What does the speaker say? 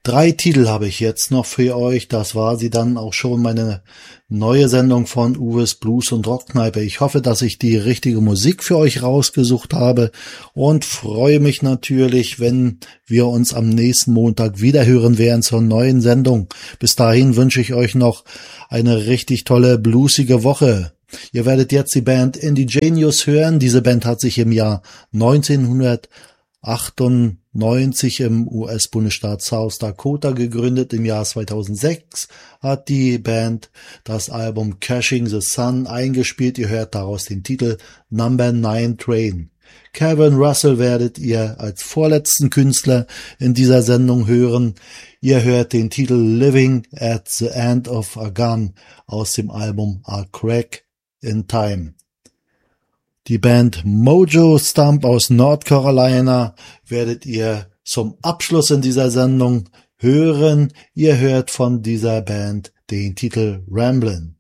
3 Titel habe ich jetzt noch für euch. Das war sie dann auch schon, meine neue Sendung von Uwes Blues und Rockkneipe. Ich hoffe, dass ich die richtige Musik für euch rausgesucht habe und freue mich natürlich, wenn wir uns am nächsten Montag wieder hören werden zur neuen Sendung. Bis dahin wünsche ich euch noch eine richtig tolle bluesige Woche. Ihr werdet jetzt die Band Indigenious hören. Diese Band hat sich im Jahr 1998 im US-Bundesstaat South Dakota gegründet. Im Jahr 2006 hat die Band das Album Cashing the Sun eingespielt. Ihr hört daraus den Titel Number 9 Train. Kevin Russell werdet ihr als vorletzten Künstler in dieser Sendung hören. Ihr hört den Titel Living at the End of a Gun aus dem Album A Crack in Time. Die Band Mojo Stump aus North Carolina werdet ihr zum Abschluss in dieser Sendung hören. Ihr hört von dieser Band den Titel Ramblin'.